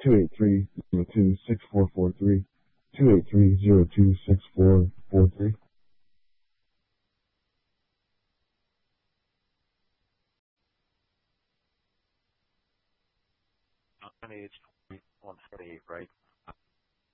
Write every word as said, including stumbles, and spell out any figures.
two eight three, zero two, six four four three, two eight three, zero two, six four four three. It's one forty-eight, right?